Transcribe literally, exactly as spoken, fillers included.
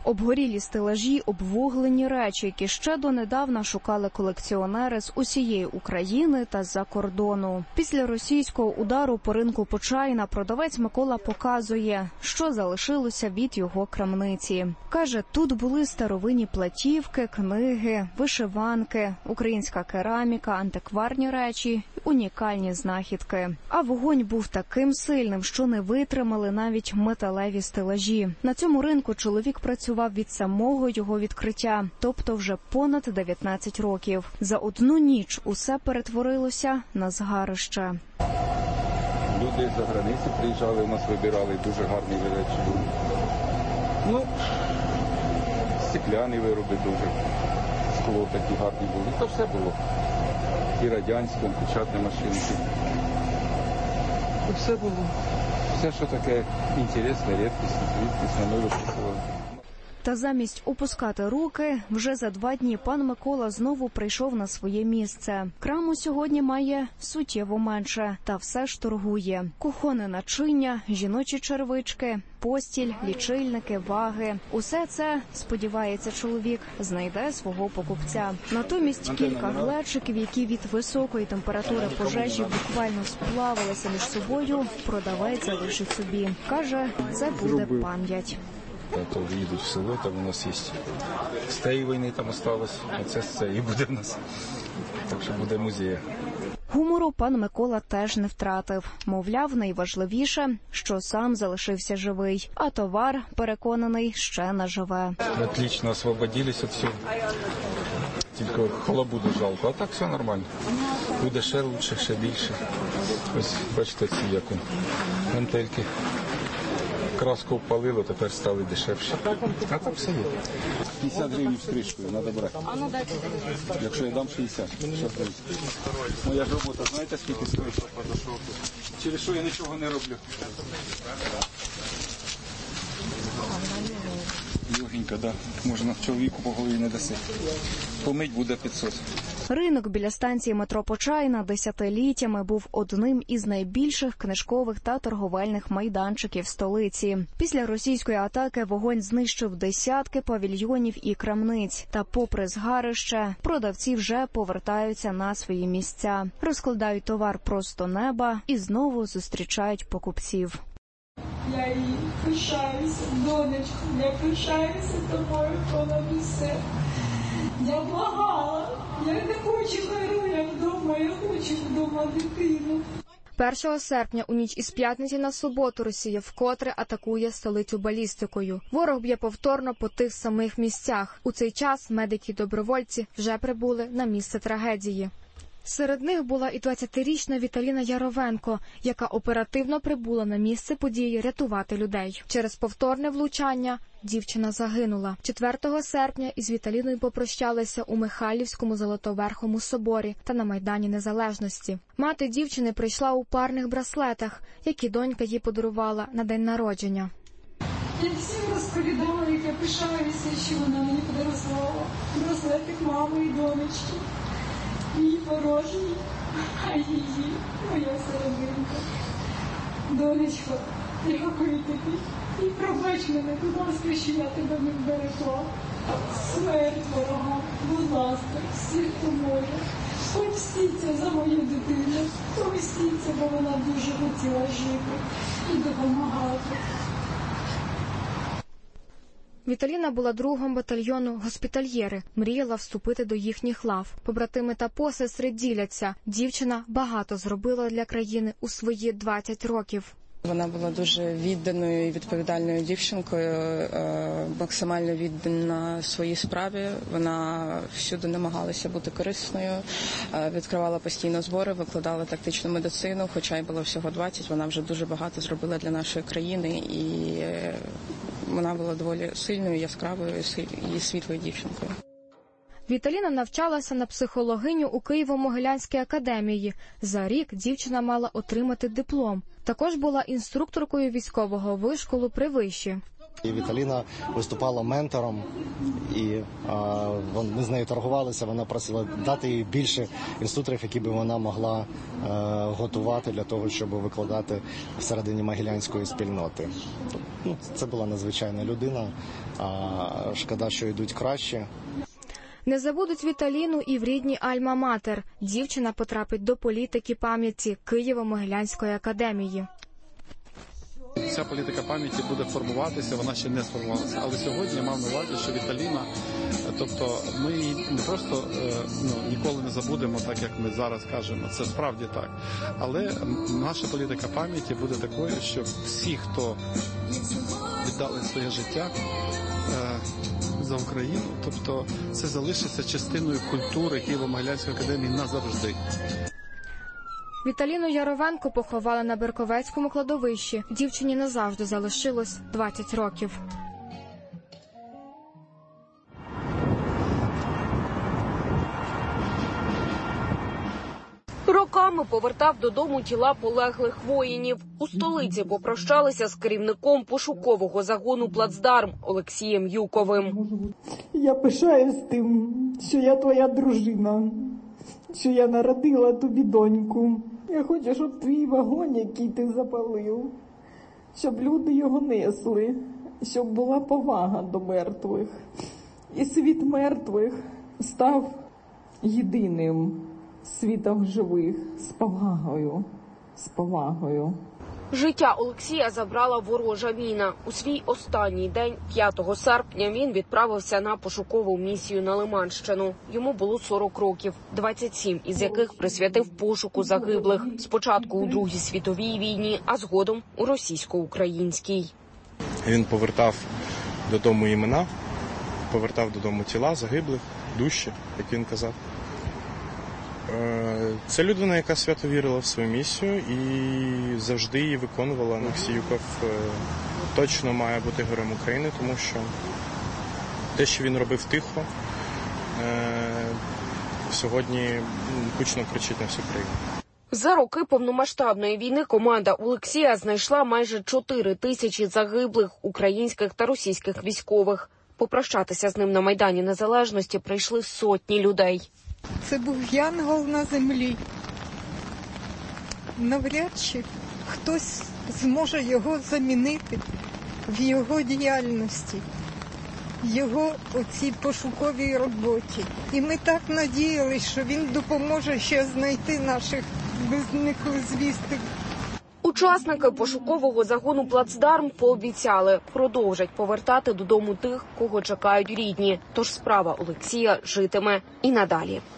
Обгорілі стелажі, обвуглені речі, які ще донедавна шукали колекціонери з усієї України та з-за кордону. Після російського удару по ринку Почайна продавець Микола показує, що залишилося від його крамниці. Каже, тут були старовинні платівки, книги, вишиванки, українська кераміка, антикварні речі, унікальні знахідки. А вогонь був таким сильним, що не витримали навіть металеві стелажі. На цьому ринку чоловік працював від самого його відкриття, тобто вже понад дев'ятнадцять років. За одну ніч усе перетворилося на згарище. Люди з-за границі приїжджали, у нас вибирали дуже гарні речі. Ну, стекляні вироби дуже, скло такі гарні були. Це все було. І радянські, і печатні машинки. І все було. Все, що таке інтересне, рідкісне, рідкісне, ми виписували. Та замість опускати руки, вже за два дні пан Микола знову прийшов на своє місце. Краму сьогодні має суттєво менше, та все ж торгує. Кухонне начиння, жіночі червички, постіль, лічильники, ваги. Усе це, сподівається чоловік, знайде свого покупця. Натомість кілька глечиків, які від високої температури пожежі буквально сплавилися між собою, продавець залишить собі. Каже, це буде пам'ять. То їдуть в село, там у нас є з тієї війни там осталось, а це з цієї буде в нас. Так що буде музей. Гумору пан Микола теж не втратив. Мовляв, найважливіше, що сам залишився живий, а товар, переконаний, ще наживе. Отлично освободились від всього. Тільки халабуду жалко, а так все нормально. Буде ще краще, ще більше. Ось, бачите, ці як гантельки. Краску впалило, тепер стали дешевші. А так все є. п'ятдесят гривень стрижкою треба брати. А ну дайте. Якщо я дам шістдесят. Моя ж робота, знаєте, скільки стоїть? Через що я нічого не роблю. Легенько, да. Можна чоловіку по голові не даси. Помить буде п'ятсот. Ринок біля станції метро Почайна десятиліттями був одним із найбільших книжкових та торговельних майданчиків столиці. Після російської атаки вогонь знищив десятки павільйонів і крамниць. Та попри згарище, продавці вже повертаються на свої місця. Розкладають товар просто неба і знову зустрічають покупців. Я її пишаюся, донечко, я пишаюся тобою, понад усе. Я благала, я не хочу Харуля вдома, я хочу вдома дитину. першого серпня у ніч із п'ятниці на суботу Росія вкотре атакує столицю балістикою. Ворог б'є повторно по тих самих місцях. У цей час медики-добровольці вже прибули на місце трагедії. Серед них була і двадцятирічна Віталіна Яровенко, яка оперативно прибула на місце події рятувати людей. Через повторне влучання дівчина загинула. четвертого серпня із Віталіною попрощалися у Михайлівському Золотоверхому соборі та на Майдані Незалежності. Мати дівчини прийшла у парних браслетах, які донька їй подарувала на день народження. Я всім розповідала, як я пишаюся, що вона мені подарувала браслетик мами і донечки. Мій порожній, а її, моя серединка. Донечко, дякую тобі. І пробач мене, будь ласка, що я тебе не вберегла. Смерть ворога, будь ласка, всі, хто може. Помстіться за мою дитину, помстіться, бо вона дуже хотіла жити і допомагати. Віталіна була другом батальйону «Госпітальєри», мріяла вступити до їхніх лав. Побратими та посестри діляться. Дівчина багато зробила для країни у свої двадцять років. Вона була дуже відданою і відповідальною дівчинкою, максимально віддана своїй справі. Вона всюди намагалася бути корисною, відкривала постійно збори, викладала тактичну медицину, хоча й було всього двадцять, вона вже дуже багато зробила для нашої країни і вона була доволі сильною, яскравою і світлою дівчинкою. Віталіна навчалася на психологиню у Києво-Могилянській академії. За рік дівчина мала отримати диплом. Також була інструкторкою військового вишколу при виші. І Віталіна виступала ментором, і а, вон, ми з нею торгувалися, вона просила дати їй більше інструкторів, які б вона могла а, готувати для того, щоб викладати всередині могилянської спільноти. Ну, це була надзвичайна людина, а шкода, що йдуть краще. Не забудуть Віталіну і в рідній Альма-Матер. Дівчина потрапить до політики пам'яті Києво-Могилянської академії. Ця політика пам'яті буде формуватися, вона ще не сформувалася. Але сьогодні я мав на увазі, що Віталіна, тобто ми не просто ну, ніколи не забудемо, так як ми зараз кажемо, це справді так. Але наша політика пам'яті буде такою, що всі, хто віддали своє життя за Україну, тобто це залишиться частиною культури Києво-Могилянської академії назавжди. Віталіну Яровенко поховали на Берковецькому кладовищі. Дівчині назавжди залишилось двадцять років. Роками повертав додому тіла полеглих воїнів. У столиці попрощалися з керівником пошукового загону «Плацдарм» Олексієм Юковим. Я пишаюсь тим, що я твоя дружина, що я народила тобі доньку. Я хочу, щоб твій вагон, який ти запалив, щоб люди його несли, щоб була повага до мертвих. І світ мертвих став єдиним світом живих, з повагою, з повагою. Життя Олексія забрала ворожа міна. У свій останній день, п'ятого серпня, він відправився на пошукову місію на Лиманщину. Йому було сорок років, двадцять сім із яких присвятив пошуку загиблих. Спочатку у Другій світовій війні, а згодом у російсько-українській. Він повертав додому імена, повертав додому тіла загиблих, душі, як він казав. Це людина, яка свято вірила в свою місію і завжди її виконувала. Олексій Юков точно має бути героєм України, тому що те, що він робив тихо, сьогодні гучно кричить на всю країну. За роки повномасштабної війни команда Олексія знайшла майже чотири тисячі загиблих українських та російських військових. Попрощатися з ним на Майдані Незалежності прийшли сотні людей. Це був янгол на землі. Навряд чи хтось зможе його замінити в його діяльності, його оцій пошуковій роботі. І ми так надіялися, що він допоможе ще знайти наших зниклих звістих. Учасники пошукового загону «Плацдарм» пообіцяли, продовжать повертати додому тих, кого чекають рідні. Тож справа Олексія житиме і надалі.